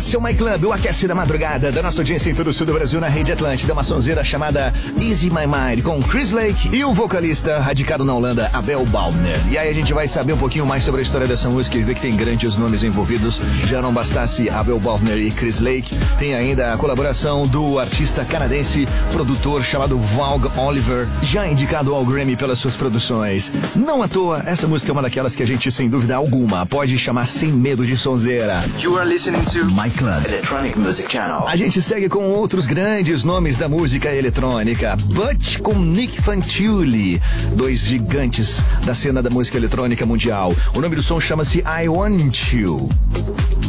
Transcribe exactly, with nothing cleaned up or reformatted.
Esse é o My Club, o aquece da madrugada da nossa audiência em todo o sul do Brasil na rede Atlântida, uma sonzeira chamada Easy My Mind, com Chris Lake e o vocalista radicado na Holanda, Abel Baldner. E aí a gente vai saber um pouquinho mais sobre a história dessa música e ver que tem grandes nomes envolvidos. Já não bastasse Abel Baldner e Chris Lake, tem ainda a colaboração do artista canadense, produtor chamado Vaug Oliver, já indicado ao Grammy pelas suas produções. Não à toa, essa música é uma daquelas que a gente, sem dúvida alguma, pode chamar sem medo de sonzeira. You are listening to My Club Electronic Music Channel. A gente segue com outros grandes nomes da música eletrônica. Butch com Nick Fanciulli, dois gigantes da cena da música eletrônica mundial. O nome do som chama-se I Want You.